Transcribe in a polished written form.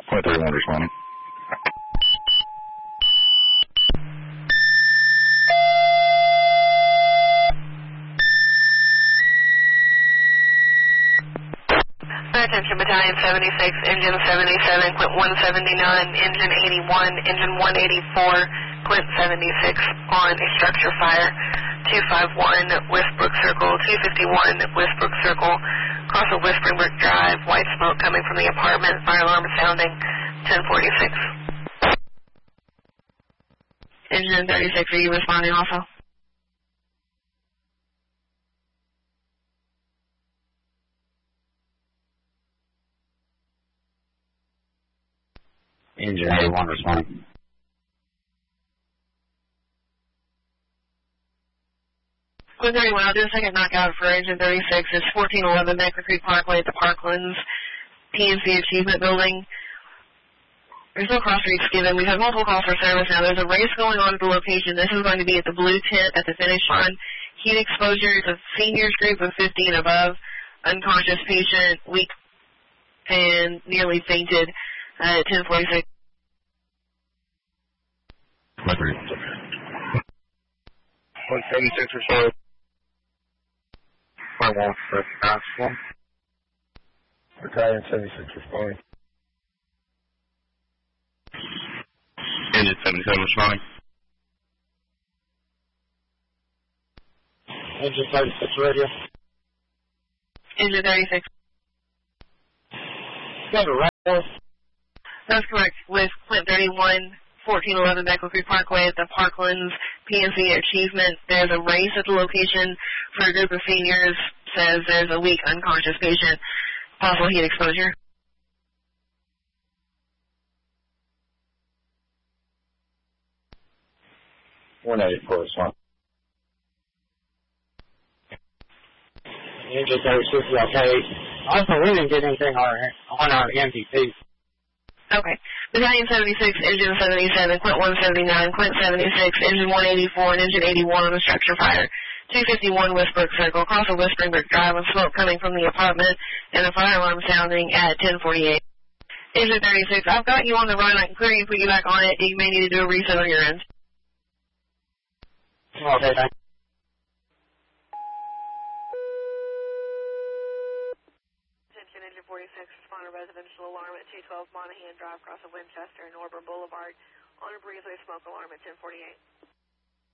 Point 31 responding. Attention Battalion 76, Engine 77, Quint 179, Engine 81, Engine 184, Quint 76 on a structure fire. 251 Westbrook Circle, 251 Westbrook Circle, across of Whispering Brook Drive, white smoke coming from the apartment, fire alarm sounding, 1046. Engine 36, are you responding also? Engine 81 responding. Quint 31, I'll do a second knockout for Engine 36. It's 1411 Baker Creek Parkway at the Parklands PNC Achievement Building. There's no cross streets given. We've had multiple calls for service now. There's a race going on at the location. This is going to be at the blue tent at the finish line. Heat exposure is a seniors group of 50 and above. Unconscious patient, weak and nearly fainted at 1046. Point 3. 176 responding. Point 1 for fast one. Battalion 76 responding. Engine 77 responding. Engine 36 radio. Engine 36. Got a right. That's correct. With Quint 31, 1411 Beckle Creek Parkway at the Parklands PNC Achievement. There's a race at the location for a group of seniors. Says there's a weak unconscious patient. Possible heat exposure. Correspond. Engine 36 is okay. Also, we didn't get anything on our MVP. Okay. Battalion 76, Engine 77, Quint 179, Quint 76, Engine 184, and Engine 81 on the structure fire. 251 Westbrook Circle, across of Whispering Brook Drive, with smoke coming from the apartment, and a fire alarm sounding at 1048. Engine 36, I've got you on the run. I can clear you and put you back on it. You may need to do a reset on your end. Okay, thanks. Attention, Engine 46, respond to residential alarm at 212 Monahan Drive, across of Winchester and Auburn Boulevard, on a breezeway smoke alarm at 1048.